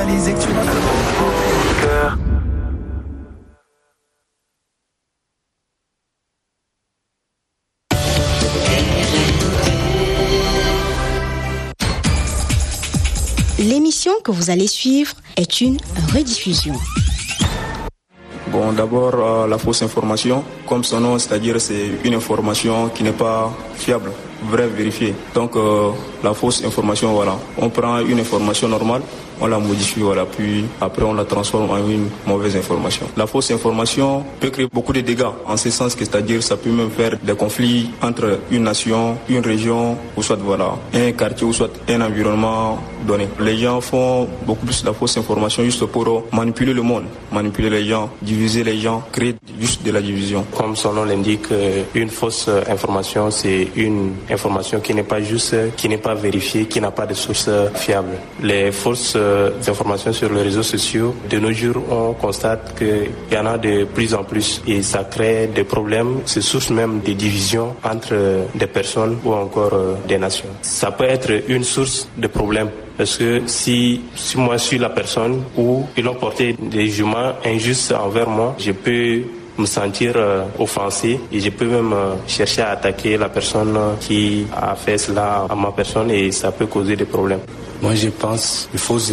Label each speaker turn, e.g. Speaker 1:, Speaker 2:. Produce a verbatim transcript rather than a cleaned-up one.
Speaker 1: réaliser que tu vas faire.
Speaker 2: L'émission que vous allez suivre est une rediffusion.
Speaker 3: Bon, d'abord, euh, la fausse information, comme son nom, c'est-à-dire c'est une information qui n'est pas fiable, vraie, vérifiée. Donc, euh, la fausse information, voilà, on prend une information normale, on la modifie, voilà, puis après on la transforme en une mauvaise information. La fausse information peut créer beaucoup de dégâts, en ce sens que, c'est-à-dire, ça peut même faire des conflits entre une nation, une région, ou soit, voilà, un quartier, ou soit un environnement donné. Les gens font beaucoup plus de la fausse information juste pour manipuler le monde, manipuler les gens, diviser les gens, créer juste de la division.
Speaker 4: Comme son nom l'indique, une fausse information, c'est une information qui n'est pas juste, qui n'est pas vérifiée, qui n'a pas de source fiable. Les fausses informations sur les réseaux sociaux, de nos jours, on constate qu'il y en a de plus en plus et ça crée des problèmes, c'est source même de divisions entre des personnes ou encore des nations. Ça peut être une source de problèmes. Parce que si, si moi je suis la personne où ils ont porté des jugements injustes envers moi, je peux me sentir euh, offensé et je peux même euh, chercher à attaquer la personne qui a fait cela à ma personne et ça peut causer des problèmes.
Speaker 5: Moi je pense qu'il faut